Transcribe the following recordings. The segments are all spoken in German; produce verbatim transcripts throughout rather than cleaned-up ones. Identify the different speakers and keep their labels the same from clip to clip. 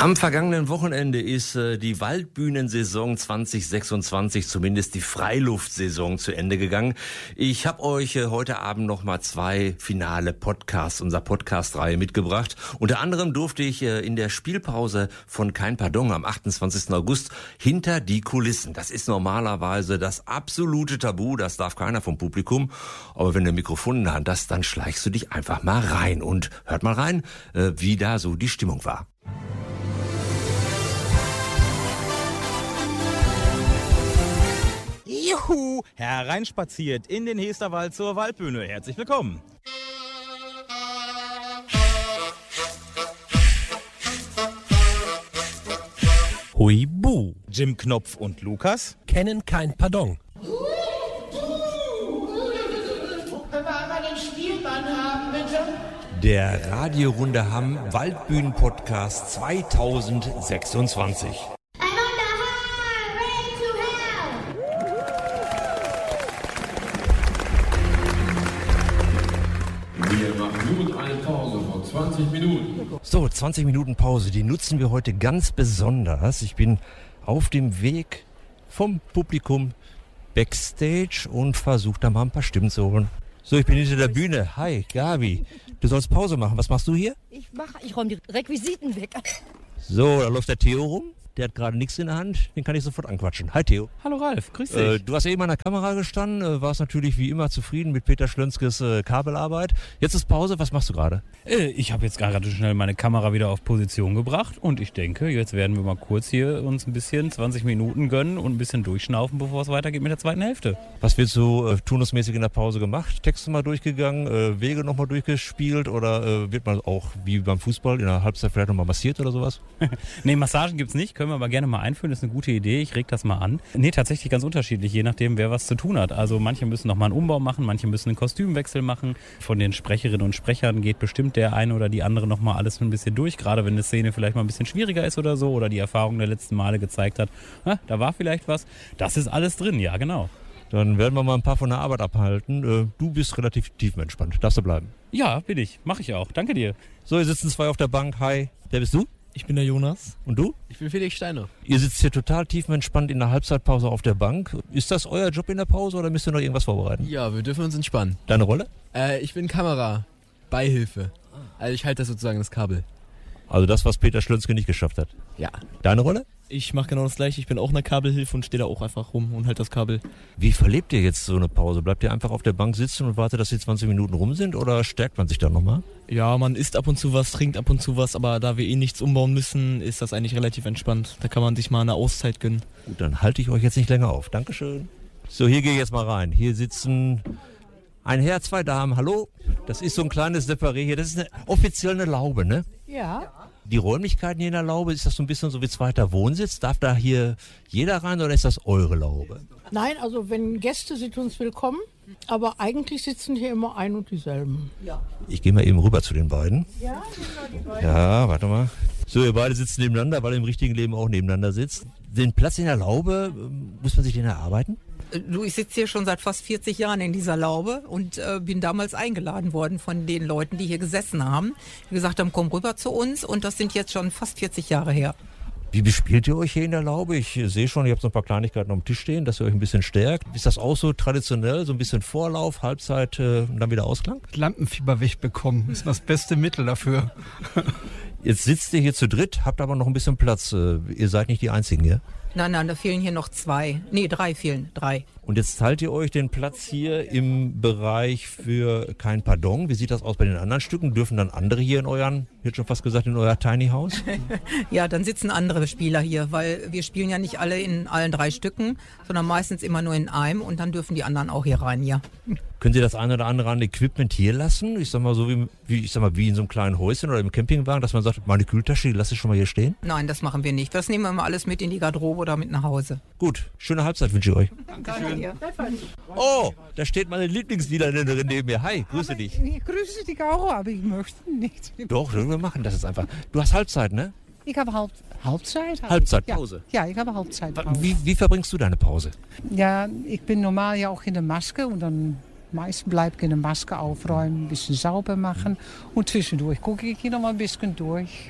Speaker 1: Am vergangenen Wochenende ist äh, die Waldbühnensaison zwanzig sechsundzwanzig, zumindest die Freiluftsaison, zu Ende gegangen. Ich habe euch äh, heute Abend noch mal zwei finale Podcasts unserer Podcast-Reihe mitgebracht. Unter anderem durfte ich äh, in der Spielpause von Kein Pardon am achtundzwanzigsten August hinter die Kulissen. Das ist normalerweise das absolute Tabu, das darf keiner vom Publikum. Aber wenn du ein Mikrofon in der Hand hast, dann schleichst du dich einfach mal rein und hört mal rein, äh, wie da so die Stimmung war.
Speaker 2: Juhu, hereinspaziert in den Hesterwald zur Waldbühne. Herzlich willkommen. Huibu. Jim Knopf und Lukas
Speaker 3: kennen Kein Pardon.
Speaker 4: Können wir einmal den Spielmann haben, bitte?
Speaker 1: Der Radiorunde Hamm Waldbühnen-Podcast zwanzig sechsundzwanzig.
Speaker 5: Wir machen nun eine Pause von zwanzig Minuten.
Speaker 1: So, zwanzig Minuten Pause, die nutzen wir heute ganz besonders. Ich bin auf dem Weg vom Publikum Backstage und versuche da mal ein paar Stimmen zu holen. So, ich bin hinter der Bühne. Hi, Gabi. Du sollst Pause machen. Was machst du hier?
Speaker 6: Ich mache, ich räume die Requisiten weg.
Speaker 1: So, da läuft der Theo rum. Der hat gerade nichts in der Hand, den kann ich sofort anquatschen. Hi Theo.
Speaker 7: Hallo Ralf, grüß dich.
Speaker 1: Äh, du hast eben an der Kamera gestanden, äh, warst natürlich wie immer zufrieden mit Peter Schlönskes äh, Kabelarbeit. Jetzt ist Pause, was machst du gerade?
Speaker 7: Äh, ich habe jetzt gerade schnell meine Kamera wieder auf Position gebracht und ich denke, jetzt werden wir mal kurz hier uns ein bisschen zwanzig Minuten gönnen und ein bisschen durchschnaufen, bevor es weitergeht mit der zweiten Hälfte.
Speaker 1: Was wird so äh, turnusmäßig in der Pause gemacht? Texte mal durchgegangen, äh, Wege nochmal durchgespielt oder äh, wird man auch wie beim Fußball in der Halbzeit vielleicht nochmal massiert oder sowas?
Speaker 7: Nee, Massagen gibt's nicht, können wir aber gerne mal einführen, das ist eine gute Idee, ich reg das mal an. Nee, tatsächlich ganz unterschiedlich, je nachdem, wer was zu tun hat. Also manche müssen nochmal einen Umbau machen, manche müssen einen Kostümwechsel machen. Von den Sprecherinnen und Sprechern geht bestimmt der eine oder die andere nochmal alles ein bisschen durch, gerade wenn eine Szene vielleicht mal ein bisschen schwieriger ist oder so oder die Erfahrung der letzten Male gezeigt hat, na, da war vielleicht was. Das ist alles drin, ja genau.
Speaker 1: Dann werden wir mal ein paar von der Arbeit abhalten. Du bist relativ tiefenentspannt, darfst du bleiben?
Speaker 7: Ja, bin ich, mache ich auch, danke dir.
Speaker 1: So, hier sitzen zwei auf der Bank. Hi, wer bist du?
Speaker 3: Ich bin der Jonas.
Speaker 1: Und du?
Speaker 3: Ich bin Felix Steiner.
Speaker 1: Ihr sitzt hier total tiefenentspannt in der Halbzeitpause auf der Bank. Ist das euer Job in der Pause oder müsst ihr noch irgendwas vorbereiten?
Speaker 3: Ja, wir dürfen uns entspannen.
Speaker 1: Deine Rolle?
Speaker 3: Äh, ich bin Kamera. Beihilfe. Also ich halte das sozusagen das Kabel.
Speaker 1: Also das, was Peter Schlönske nicht geschafft hat?
Speaker 3: Ja.
Speaker 1: Deine Rolle?
Speaker 8: Ich mache genau das gleiche. Ich bin auch eine Kabelhilfe und stehe da auch einfach rum und halte das Kabel.
Speaker 1: Wie verlebt ihr jetzt so eine Pause? Bleibt ihr einfach auf der Bank sitzen und wartet, dass die zwanzig Minuten rum sind oder stärkt man sich dann nochmal?
Speaker 8: Ja, man isst ab und zu was, trinkt ab und zu was, aber da wir eh nichts umbauen müssen, ist das eigentlich relativ entspannt. Da kann man sich mal eine Auszeit gönnen.
Speaker 1: Gut, dann halte ich euch jetzt nicht länger auf. Dankeschön. So, hier gehe ich jetzt mal rein. Hier sitzen ein Herr, zwei Damen. Hallo? Das ist so ein kleines Separé hier. Das ist eine, offiziell eine Laube, ne?
Speaker 6: Ja.
Speaker 1: Die Räumlichkeiten hier in der Laube, ist das so ein bisschen so wie zweiter Wohnsitz? Darf da hier jeder rein oder ist das eure Laube?
Speaker 9: Nein, also wenn Gäste sind uns willkommen, aber eigentlich sitzen hier immer ein und dieselben. Ja.
Speaker 1: Ich gehe mal eben rüber zu den beiden.
Speaker 9: Ja, die beiden.
Speaker 1: Ja, warte mal. So, ihr beide sitzen nebeneinander, weil ihr im richtigen Leben auch nebeneinander sitzt. Den Platz in der Laube, muss man sich den erarbeiten?
Speaker 10: Du, ich sitze hier schon seit fast vierzig Jahren in dieser Laube und äh, bin damals eingeladen worden von den Leuten, die hier gesessen haben. Die gesagt haben, komm rüber zu uns und das sind jetzt schon fast vierzig Jahre her.
Speaker 1: Wie bespielt ihr euch hier in der Laube? Ich sehe schon, ihr habt so ein paar Kleinigkeiten auf dem Tisch stehen, dass ihr euch ein bisschen stärkt. Ist das auch so traditionell, so ein bisschen Vorlauf, Halbzeit äh, und dann wieder Ausklang?
Speaker 11: Lampenfieber wegbekommen, ist das beste Mittel dafür.
Speaker 1: Jetzt sitzt ihr hier zu dritt, habt aber noch ein bisschen Platz. Ihr seid nicht die Einzigen hier?
Speaker 10: Nein, nein, da fehlen hier noch zwei. Nee, drei fehlen, drei.
Speaker 1: Und jetzt teilt ihr euch den Platz hier im Bereich für Kein Pardon. Wie sieht das aus bei den anderen Stücken? Dürfen dann andere hier in euren, ich hätte schon fast gesagt, in euer Tiny House?
Speaker 10: Ja, dann sitzen andere Spieler hier, weil wir spielen ja nicht alle in allen drei Stücken, sondern meistens immer nur in einem und dann dürfen die anderen auch hier rein, ja.
Speaker 1: Können Sie das eine oder andere an Equipment hier lassen? Ich sag mal so wie, wie, ich sag mal, wie in so einem kleinen Häuschen oder im Campingwagen, dass man sagt, meine Kühltasche, die lasse ich schon mal hier stehen?
Speaker 10: Nein, das machen wir nicht. Das nehmen wir mal alles mit in die Garderobe oder mit nach Hause.
Speaker 1: Gut, schöne Halbzeit wünsche ich euch.
Speaker 10: Danke dir.
Speaker 1: Oh, da steht meine Lieblingsniederländerin neben mir. Hi, grüße dich.
Speaker 12: Ich grüße dich auch, aber ich möchte nicht.
Speaker 1: Doch, wir machen das jetzt einfach. Du hast Halbzeit, ne?
Speaker 12: Ich habe Halb Halbzeit.
Speaker 1: Halbzeitpause?
Speaker 12: Ja, ja, ich habe Halbzeitpause.
Speaker 1: Wie, wie verbringst du deine Pause?
Speaker 12: Ja, ich bin normal ja auch in der Maske und dann meist bleibe ich in der Maske aufräumen, ein bisschen sauber machen und zwischendurch gucke ich hier noch mal ein bisschen durch.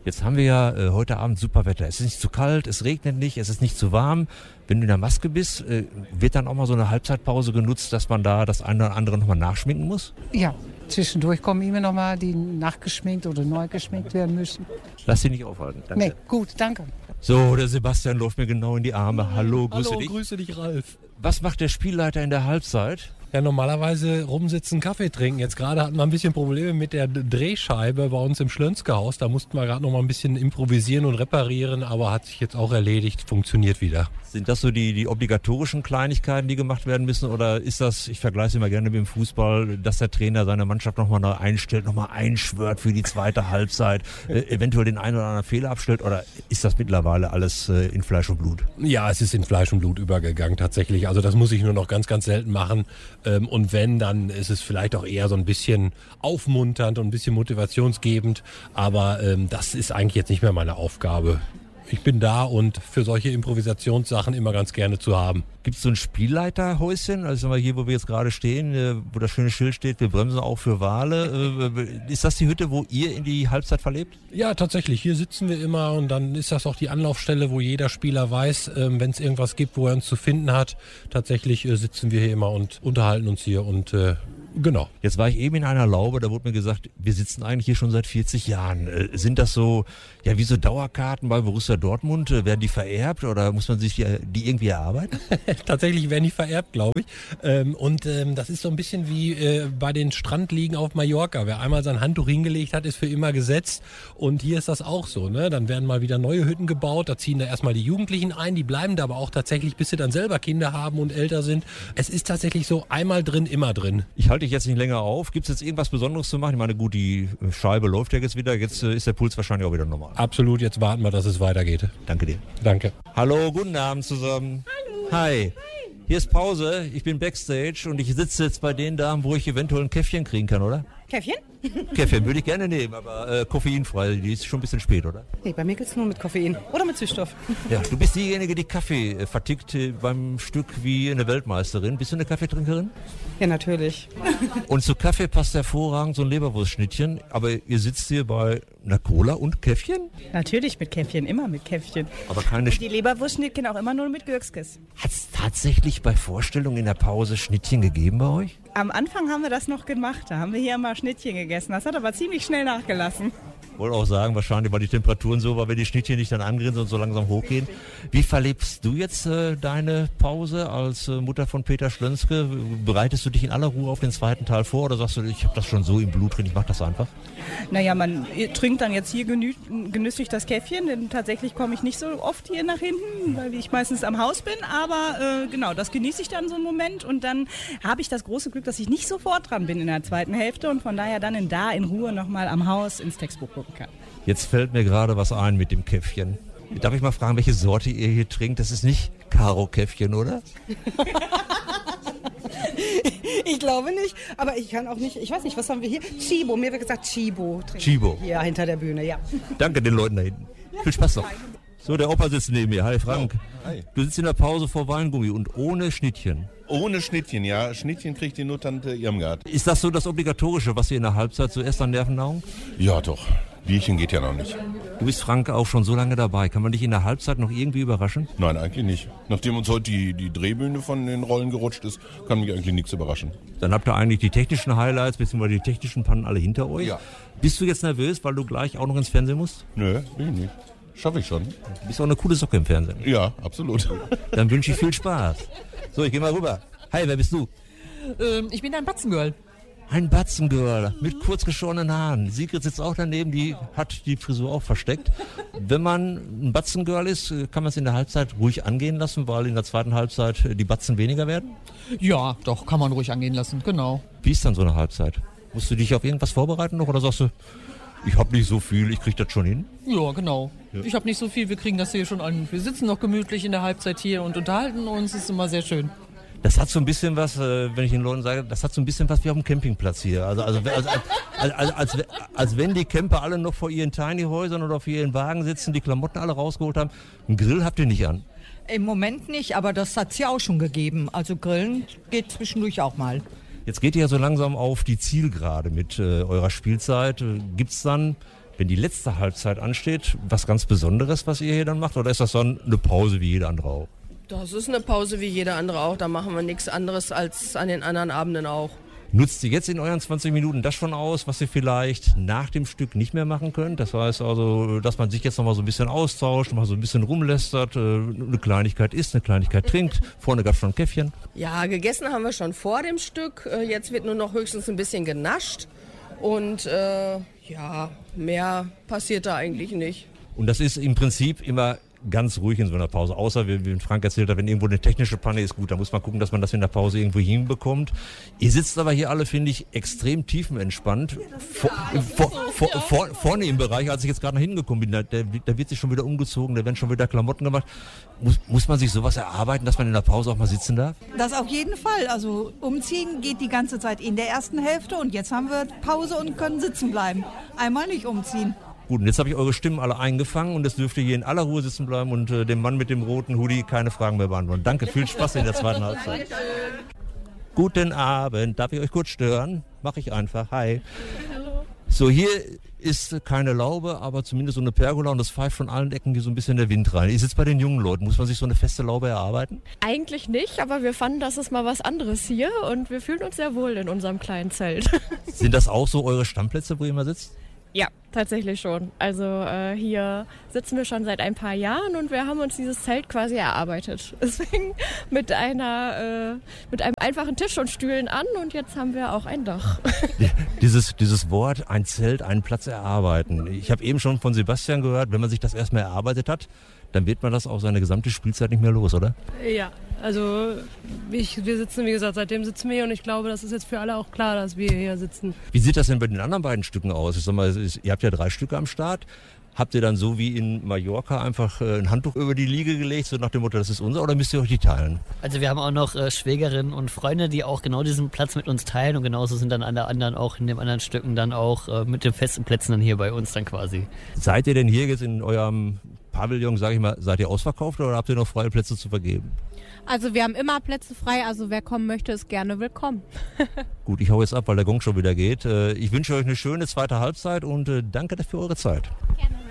Speaker 1: Jetzt haben wir ja äh, heute Abend super Wetter. Es ist nicht zu kalt, es regnet nicht, es ist nicht zu warm. Wenn du in der Maske bist, äh, wird dann auch mal so eine Halbzeitpause genutzt, dass man da das eine oder andere nochmal nachschminken muss?
Speaker 12: Ja, zwischendurch kommen immer noch mal die nachgeschminkt oder neu geschminkt werden müssen.
Speaker 1: Lass dich nicht aufhalten. Danke.
Speaker 12: Nee, gut, danke.
Speaker 1: So, der Sebastian läuft mir genau in die Arme. Hallo, grüße
Speaker 13: Hallo,
Speaker 1: dich.
Speaker 13: grüße dich, Ralf.
Speaker 1: Was macht der Spielleiter in der Halbzeit?
Speaker 13: Ja, normalerweise rumsitzen, Kaffee trinken. Jetzt gerade hatten wir ein bisschen Probleme mit der Drehscheibe bei uns im Schlönske-Haus. Da mussten wir gerade noch mal ein bisschen improvisieren und reparieren, aber hat sich jetzt auch erledigt, funktioniert wieder.
Speaker 1: Sind das so die, die obligatorischen Kleinigkeiten, die gemacht werden müssen? Oder ist das, ich vergleiche es immer gerne mit dem Fußball, dass der Trainer seine Mannschaft nochmal neu einstellt, nochmal einschwört für die zweite Halbzeit, äh, eventuell den einen oder anderen Fehler abstellt? Oder ist das mittlerweile alles äh, in Fleisch und Blut?
Speaker 13: Ja, es ist in Fleisch und Blut übergegangen tatsächlich. Also das muss ich nur noch ganz, ganz selten machen. Ähm, und wenn, dann ist es vielleicht auch eher so ein bisschen aufmunternd und ein bisschen motivationsgebend. Aber ähm, das ist eigentlich jetzt nicht mehr meine Aufgabe. Ich bin da und für solche Improvisationssachen immer ganz gerne zu haben.
Speaker 1: Gibt es so ein Spielleiterhäuschen? Also sagen wir hier, wo wir jetzt gerade stehen, äh, wo das schöne Schild steht, wir bremsen auch für Wale. Äh, ist das die Hütte, wo ihr in die Halbzeit verlebt?
Speaker 13: Ja, tatsächlich. Hier sitzen wir immer und dann ist das auch die Anlaufstelle, wo jeder Spieler weiß, äh, wenn es irgendwas gibt, wo er uns zu finden hat. Tatsächlich äh, sitzen wir hier immer und unterhalten uns hier und äh, genau.
Speaker 1: Jetzt war ich eben in einer Laube, da wurde mir gesagt, wir sitzen eigentlich hier schon seit vierzig Jahren. Äh, sind das so, ja, wie so Dauerkarten bei Borussia Dortmund? Äh, werden die vererbt oder muss man sich die, die irgendwie erarbeiten?
Speaker 13: Tatsächlich werden die vererbt, glaube ich. Ähm, und ähm, das ist so ein bisschen wie äh, bei den Strandliegen auf Mallorca. Wer einmal sein Handtuch hingelegt hat, ist für immer gesetzt. Und hier ist das auch so. Ne? Dann werden mal wieder neue Hütten gebaut. Da ziehen da erstmal die Jugendlichen ein. Die bleiben da aber auch tatsächlich, bis sie dann selber Kinder haben und älter sind. Es ist tatsächlich so, einmal drin, immer drin.
Speaker 1: Ich halte dich jetzt nicht länger auf. Gibt es jetzt irgendwas Besonderes zu machen? Ich meine, gut, die Scheibe läuft ja jetzt wieder. Jetzt äh, ist der Puls wahrscheinlich auch wieder normal.
Speaker 13: Absolut, jetzt warten wir, dass es weitergeht.
Speaker 1: Danke dir.
Speaker 13: Danke.
Speaker 1: Hallo, guten Abend zusammen. Hallo. Hi. Hier ist Pause, ich bin Backstage und ich sitze jetzt bei den Damen, wo ich eventuell ein Käffchen kriegen kann, oder?
Speaker 14: Käffchen?
Speaker 1: Käffchen würde ich gerne nehmen, aber äh, koffeinfrei, die ist schon ein bisschen spät, oder?
Speaker 14: Nee, bei mir geht's nur mit Koffein oder mit Süßstoff.
Speaker 1: Ja, du bist diejenige, die Kaffee äh, vertickt äh, beim Stück wie eine Weltmeisterin. Bist du eine Kaffeetrinkerin?
Speaker 14: Ja, natürlich.
Speaker 1: Und zu Kaffee passt hervorragend so ein Leberwurstschnittchen, aber ihr sitzt hier bei einer Cola und Käffchen?
Speaker 14: Natürlich mit Käffchen, immer mit Käffchen.
Speaker 1: Aber keine...
Speaker 14: Und die Leberwurstschnittchen auch immer nur mit Gürkskes.
Speaker 1: Hat es tatsächlich bei Vorstellungen in der Pause Schnittchen gegeben bei euch?
Speaker 14: Am Anfang haben wir das noch gemacht, da haben wir hier immer Schnittchen gegessen. Das hat aber ziemlich schnell nachgelassen.
Speaker 1: Ich wollte auch sagen, wahrscheinlich, weil die Temperaturen so war, wenn die Schnittchen nicht dann angrinsen und so langsam hochgehen. Wie verlebst du jetzt äh, deine Pause als äh, Mutter von Peter Schlönske? Bereitest du dich in aller Ruhe auf den zweiten Teil vor oder sagst du, ich habe das schon so im Blut drin, ich mache das einfach?
Speaker 14: Naja, man trinkt dann jetzt hier genü- genüsslich das Käffchen, denn tatsächlich komme ich nicht so oft hier nach hinten, weil ich meistens am Haus bin, aber äh, genau, das genieße ich dann so einen Moment und dann habe ich das große Glück, dass ich nicht sofort dran bin in der zweiten Hälfte und von daher dann in da in Ruhe nochmal am Haus ins Textbuch gucken kann.
Speaker 1: Jetzt fällt mir gerade was ein mit dem Käffchen. Darf ich mal fragen, welche Sorte ihr hier trinkt? Das ist nicht Karo-Käffchen, oder?
Speaker 14: Ich glaube nicht, aber ich kann auch nicht, ich weiß nicht, was haben wir hier? Chibo, mir wird gesagt Chibo.
Speaker 1: Chibo.
Speaker 14: Ja, hinter der Bühne, ja.
Speaker 1: Danke den Leuten da hinten. Viel Spaß noch. So, der Opa sitzt neben mir. Hi Frank.
Speaker 15: Hi.
Speaker 1: Du sitzt in der Pause vor Weingummi und ohne Schnittchen.
Speaker 15: Ohne Schnittchen, ja. Schnittchen kriegt die nur Tante Irmgard.
Speaker 1: Ist das so das Obligatorische, was ihr in der Halbzeit so esst an Nervennahrung?
Speaker 15: Ja, doch. Bierchen geht ja noch nicht.
Speaker 1: Du bist, Frank, auch schon so lange dabei. Kann man dich in der Halbzeit noch irgendwie überraschen?
Speaker 15: Nein, eigentlich nicht. Nachdem uns heute die, die Drehbühne von den Rollen gerutscht ist, kann mich eigentlich nichts überraschen.
Speaker 1: Dann habt ihr eigentlich die technischen Highlights bzw. die technischen Pannen alle hinter euch.
Speaker 15: Ja.
Speaker 1: Bist du jetzt nervös, weil du gleich auch noch ins Fernsehen musst?
Speaker 15: Nö, bin ich nicht. Schaffe ich schon.
Speaker 1: Du bist auch eine coole Socke im Fernsehen.
Speaker 15: Ja, absolut.
Speaker 1: Dann wünsche ich viel Spaß. So, ich geh mal rüber. Hi, wer bist du?
Speaker 16: Ähm, ich bin ein Batzengirl.
Speaker 1: Ein Batzengirl mit kurz geschorenen Haaren. Sigrid sitzt auch daneben, die hat die Frisur auch versteckt. Wenn man ein Batzengirl ist, kann man es in der Halbzeit ruhig angehen lassen, weil in der zweiten Halbzeit die Batzen weniger werden?
Speaker 16: Ja, doch, kann man ruhig angehen lassen, genau.
Speaker 1: Wie ist dann so eine Halbzeit? Musst du dich auf irgendwas vorbereiten noch oder sagst du, ich habe nicht so viel, ich krieg das schon hin?
Speaker 16: Ja, genau.
Speaker 1: Ja.
Speaker 16: Ich habe nicht so viel, wir kriegen das hier schon an. Wir sitzen noch gemütlich in der Halbzeit hier und unterhalten uns, ist immer sehr schön.
Speaker 1: Das hat so ein bisschen was, äh, wenn ich den Leuten sage, das hat so ein bisschen was wie auf dem Campingplatz hier. Also, also, also als, als, als, als wenn die Camper alle noch vor ihren Tiny-Häusern oder vor ihren Wagen sitzen, die Klamotten alle rausgeholt haben. Einen Grill habt ihr nicht an.
Speaker 17: Im Moment nicht, aber das hat es ja auch schon gegeben. Also Grillen geht zwischendurch auch mal.
Speaker 1: Jetzt geht ihr ja so langsam auf die Zielgerade mit äh, eurer Spielzeit. Gibt's dann wenn die letzte Halbzeit ansteht, was ganz Besonderes, was ihr hier dann macht? Oder ist das dann eine Pause wie jeder andere auch?
Speaker 18: Das ist eine Pause wie jeder andere auch. Da machen wir nichts anderes als an den anderen Abenden auch.
Speaker 1: Nutzt ihr jetzt in euren zwanzig Minuten das schon aus, was ihr vielleicht nach dem Stück nicht mehr machen könnt? Das heißt also, dass man sich jetzt noch mal so ein bisschen austauscht, mal so ein bisschen rumlästert, eine Kleinigkeit isst, eine Kleinigkeit trinkt. Vorne gab es schon ein Käffchen.
Speaker 18: Ja, gegessen haben wir schon vor dem Stück. Jetzt wird nur noch höchstens ein bisschen genascht. Und äh, ja, mehr passiert da eigentlich nicht.
Speaker 1: Und das ist im Prinzip immer ganz ruhig in so einer Pause. Außer, wie, wie Frank erzählt hat, wenn irgendwo eine technische Panne ist, gut, da muss man gucken, dass man das in der Pause irgendwo hinbekommt. Ihr sitzt aber hier alle, finde ich, extrem tiefenentspannt. Vor, vor, vor, vor, vorne im Bereich, als ich jetzt gerade nach hinten gekommen bin, da, da, da wird sich schon wieder umgezogen, da werden schon wieder Klamotten gemacht. Muss, muss man sich sowas erarbeiten, dass man in der Pause auch mal sitzen darf?
Speaker 19: Das auf jeden Fall. Also umziehen geht die ganze Zeit in der ersten Hälfte und jetzt haben wir Pause und können sitzen bleiben. Einmal nicht umziehen.
Speaker 1: Gut, und jetzt habe ich eure Stimmen alle eingefangen und jetzt dürft ihr hier in aller Ruhe sitzen bleiben und äh, dem Mann mit dem roten Hoodie keine Fragen mehr beantworten. Danke, viel Spaß in der zweiten Halbzeit. Guten Abend, darf ich euch kurz stören? Mache ich einfach, hi. Hallo. So, hier ist keine Laube, aber zumindest so eine Pergola und das pfeift von allen Ecken hier so ein bisschen der Wind rein. Ihr sitzt bei den jungen Leuten, muss man sich so eine feste Laube erarbeiten?
Speaker 20: Eigentlich nicht, aber wir fanden, das ist mal was anderes hier und wir fühlen uns sehr wohl in unserem kleinen Zelt.
Speaker 1: Sind das auch so eure Stammplätze, wo ihr mal sitzt?
Speaker 20: Ja, tatsächlich schon. Also äh, hier sitzen wir schon seit ein paar Jahren und wir haben uns dieses Zelt quasi erarbeitet. Deswegen mit einer, äh, mit einem einfachen Tisch und Stühlen an und jetzt haben wir auch ein Dach.
Speaker 1: Dieses, dieses Wort, ein Zelt, einen Platz erarbeiten. Ich habe eben schon von Sebastian gehört, wenn man sich das erstmal erarbeitet hat, dann wird man das auch seine gesamte Spielzeit nicht mehr los, oder?
Speaker 21: Ja, also ich, wir sitzen, wie gesagt, seitdem sitzen wir hier und ich glaube, das ist jetzt für alle auch klar, dass wir hier sitzen.
Speaker 1: Wie sieht das denn bei den anderen beiden Stücken aus? Ich sag mal, ihr habt ja drei Stücke am Start. Habt ihr dann so wie in Mallorca einfach äh, ein Handtuch über die Liege gelegt, so nach dem Motto, das ist unser, oder müsst ihr euch die teilen?
Speaker 22: Also wir haben auch noch äh, Schwägerinnen und Freunde, die auch genau diesen Platz mit uns teilen und genauso sind dann alle anderen auch in den anderen Stücken dann auch äh, mit den festen Plätzen dann hier bei uns dann quasi.
Speaker 1: Seid ihr denn hier jetzt in eurem Pavillon, sag ich mal, seid ihr ausverkauft oder habt ihr noch freie Plätze zu vergeben?
Speaker 23: Also wir haben immer Plätze frei, also wer kommen möchte, ist gerne willkommen.
Speaker 1: Gut, ich hau jetzt ab, weil der Gong schon wieder geht. Ich wünsche euch eine schöne zweite Halbzeit und danke für eure Zeit.
Speaker 23: Gerne.